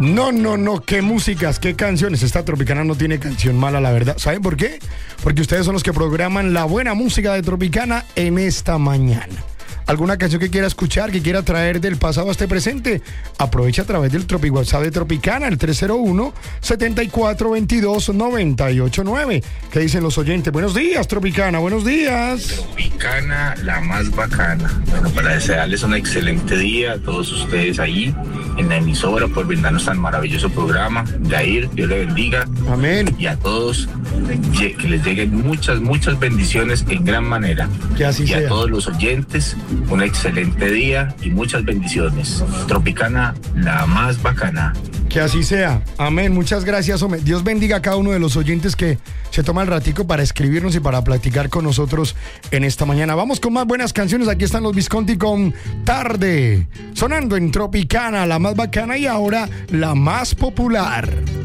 No, qué músicas, qué canciones. Esta Tropicana no tiene canción mala, la verdad. ¿Saben por qué? Porque ustedes son los que programan la buena música de Tropicana en esta mañana. ¿Alguna canción que quiera escuchar, que quiera traer del pasado a este presente? Aprovecha a través del WhatsApp de Tropicana, el 301-7422-989. ¿Qué dicen los oyentes? Buenos días, Tropicana, buenos días. Tropicana, la más bacana. Bueno, para desearles un excelente día a todos ustedes ahí en la emisora por brindarnos tan maravilloso programa. Jair, Dios le bendiga. Amén. Y a todos, que les lleguen muchas bendiciones en gran manera. Que así sea. Y a todos los oyentes, un excelente día y muchas bendiciones. Tropicana, la más bacana. Que así sea. Amén. Muchas gracias, hombre. Dios bendiga a cada uno de los oyentes que se toma el ratico para escribirnos y para platicar con nosotros en esta mañana. Vamos con más buenas canciones. Aquí están los Visconti con Tarde. Sonando en Tropicana, la más bacana y ahora la más popular.